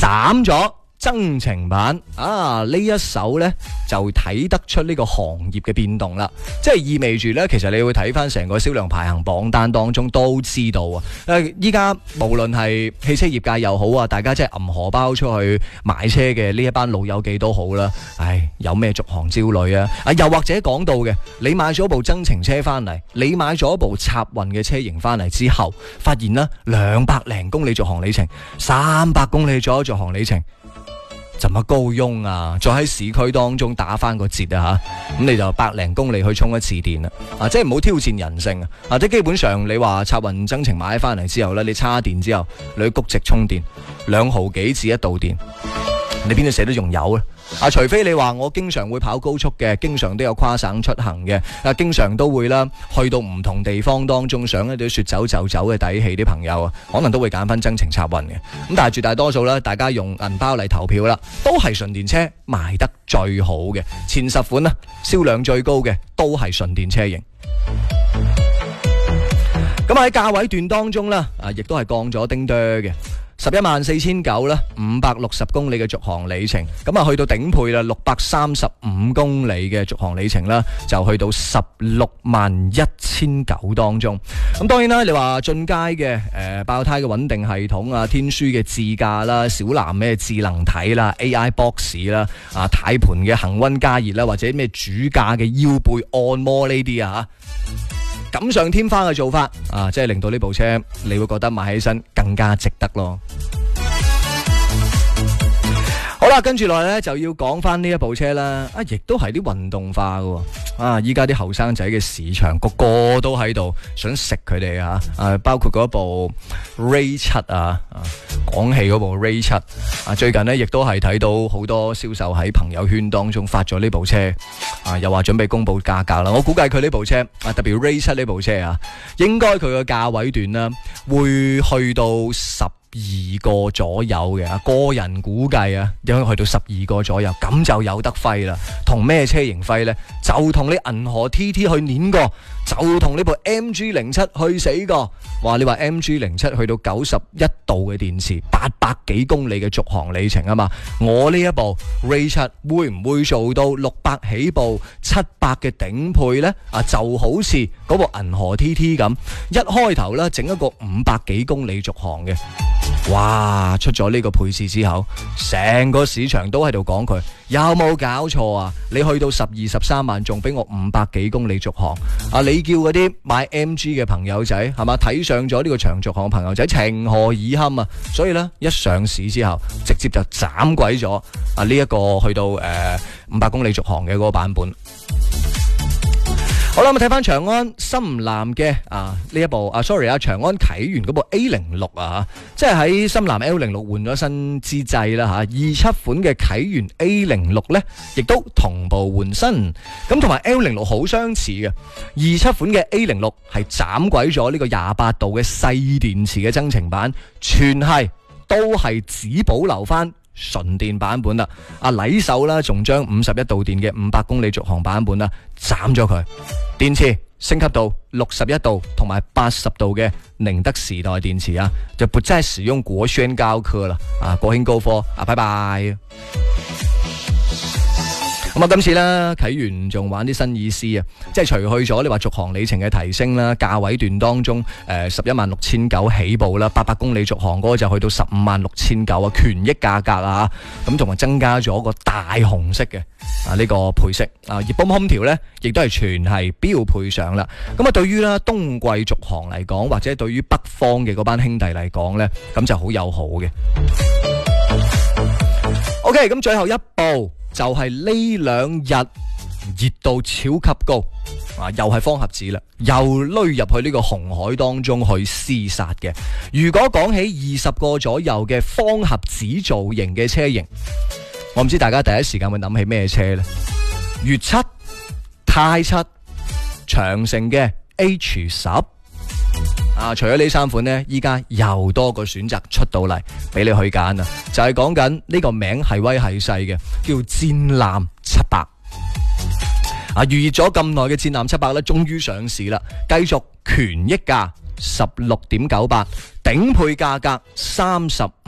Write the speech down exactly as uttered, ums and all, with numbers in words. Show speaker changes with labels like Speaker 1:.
Speaker 1: 斬咗增程版啊！呢一手呢，就睇得出呢個行業嘅變動啦，即係意味住呢，其實你會睇翻成個銷量排行榜單當中都知道啊。誒，依家無論係汽車業界又好啊，大家即係揞荷包出去買車嘅呢一班老友記都好啦。唉，有咩續航焦慮啊？啊，又或者講到嘅，你買咗部增程車翻嚟，你買咗部插運嘅車型翻嚟之後，發現啦兩百零公里續航里程，三百公里左右續航里程。怎麼高翁啊？再喺市區當中打翻個折啊吓，咁你就百零公里去充一次電啦，啊，即係唔好挑戰人性啊！或者基本上你話插運增程買翻嚟之後咧，你叉電之後，你去谷直充電，兩毫幾至一度電，你邊度捨得用油咧？啊，除非你話我經常會跑高速嘅，經常都有跨省出行嘅，啊，經常都會啦，去到唔同地方當中想一啲說走就走嘅底氣啲朋友啊，可能都會揀翻增程插運嘅。咁但係絕大多數啦，大家用銀包嚟投票啦，都係純電車賣得最好嘅，前十款啦，銷量最高嘅都係純電車型。咁喺價位段當中啦，啊，亦都係降咗丁多嘅。十一萬四千九啦，五百六十公里嘅續航里程，咁啊去到頂配啦，六百三十五公里嘅續航里程啦，就去到十六萬一千九當中。咁當然啦，你話進階嘅誒、呃、爆胎嘅穩定系統啊，天書嘅智駕啦，小藍咩智能體啦 ，A I box 啦，啊軚盤嘅恒溫加熱啦，或者咩主駕嘅腰背按摩呢啲啊嚇，錦上添花嘅做法啊，即係令到呢部車你會覺得買起身更加值得咯。好啦，跟住落嚟咧就要講翻呢一部車啦，啊，亦都係啲運動化嘅，啊，依家啲後生仔嘅市場個個都喺度想食佢哋啊，啊，包括嗰部 Ray 七啊，啊，廣汽嗰部 Ray 七，啊，最近呢亦都係睇到好多銷售喺朋友圈當中發咗呢部車，啊，又話準備公布價格啦，我估計佢呢部車，啊，特別 Ray 七呢部車啊，應該佢個價位段啦會去到十二個左右嘅，個人估計啊，應該去到十二個左右，咁就有得揮啦。同咩車型揮呢？就同你銀河 T T 去碾過，就同呢部 M G 零七去死過。話你話 M G 零七去到九十一度嘅電池，八百幾公里嘅續航里程啊嘛。我呢一部 Ray 七會唔會做到六百起步，七百嘅頂配呢？啊，就好似嗰部銀河 T T 咁，一開頭啦，整一個五百幾公里續航嘅。哇！出咗呢個配置之後，成個市場都喺度講佢有冇搞錯啊？你去到十二十三萬，仲俾我五百幾公里續航啊！你叫嗰啲買 M G 嘅朋友仔係嘛，睇上咗呢個長續航嘅朋友仔情何以堪啊！所以呢，一上市之後，直接就斬鬼咗啊！呢、這、一個去到誒五百公里續航嘅嗰個版本。好啦，咁睇翻長安深藍嘅啊呢一部啊 ，sorry 啊，長安啟源嗰部 A 零六啊，即係喺深藍 L 零六換咗新之際啦吓，二七款嘅啟源 A 零六呢，亦都同步換新，咁同埋 L 零六好相似嘅，二七款嘅 A 零六係斬鬼咗呢個廿八度嘅細電池嘅增程版，全係都係只保留翻純電版本啦，啊禮手啦，仲將五十一度電嘅五百公里續航版本啦斬咗佢，電池升級到六十一度同埋八十度嘅寧德時代電池啊，就不再使用國軒高科啦，啊國興高科啊，拜拜。咁啊，今次咧啟源仲玩啲新意思啊，即係除去咗你話續航里程嘅提升啦，價位段當中誒十一萬六千九起步啦，八百公里續航嗰個就去到十五萬六千九啊，權益價格啊，咁同埋增加咗個大紅色嘅啊呢個配色啊，熱泵空調咧亦都係全係標配上啦。咁啊，對於啦冬季續航嚟講，或者對於北方嘅嗰班兄弟嚟講咧，咁就好友好嘅。OK， 咁最後一步。就係呢兩日熱度超級高啊，又係方盒子啦，又攏入去呢個紅海當中去廝殺嘅。如果講起二十個左右嘅方盒子造型嘅車型，我唔知大家第一時間會諗起咩車呢？粵七、泰七、長城嘅 H 十。啊！除咗呢三款呢，依家又多個選擇出到嚟俾你去揀啊！就係講緊呢個名係威係勢嘅，叫戰艦七百。啊，預熱咗咁耐嘅戰艦七百咧，終於上市啦！繼續權益價十六點九八，頂配價格三十。